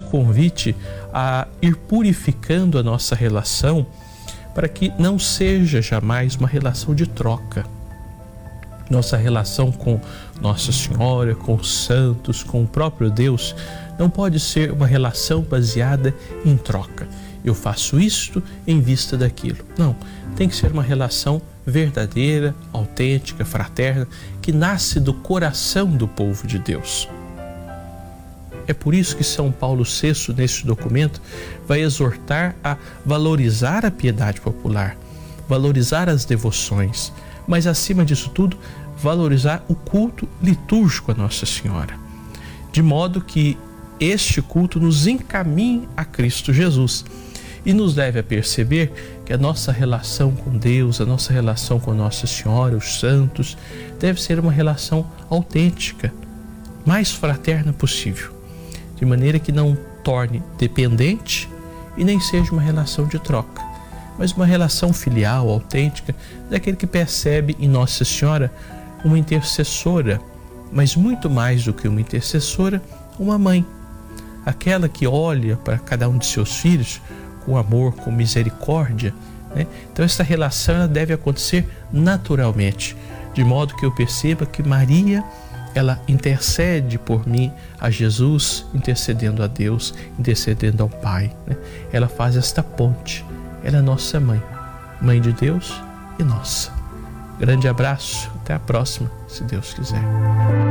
convite a ir purificando a nossa relação para que não seja jamais uma relação de troca. Nossa relação com Nossa Senhora, com os santos, com o próprio Deus, não pode ser uma relação baseada em troca. Eu faço isto em vista daquilo. Não, tem que ser uma relação verdadeira, autêntica, fraterna, que nasce do coração do povo de Deus. É por isso que São Paulo VI, nesse documento, vai exortar a valorizar a piedade popular, valorizar as devoções, mas acima disso tudo, valorizar o culto litúrgico a Nossa Senhora, de modo que este culto nos encaminhe a Cristo Jesus e nos leve a perceber que a nossa relação com Deus, a nossa relação com Nossa Senhora, os santos, deve ser uma relação autêntica, mais fraterna possível, de maneira que não torne dependente e nem seja uma relação de troca, mas uma relação filial, autêntica, daquele que percebe em Nossa Senhora uma intercessora, mas muito mais do que uma intercessora, uma mãe, aquela que olha para cada um de seus filhos com amor, com misericórdia, né? Então essa relação ela deve acontecer naturalmente, de modo que eu perceba que Maria, ela intercede por mim a Jesus, intercedendo a Deus, intercedendo ao Pai, né? Ela faz esta ponte, ela é nossa mãe, mãe de Deus e nossa. Grande abraço, até a próxima, se Deus quiser.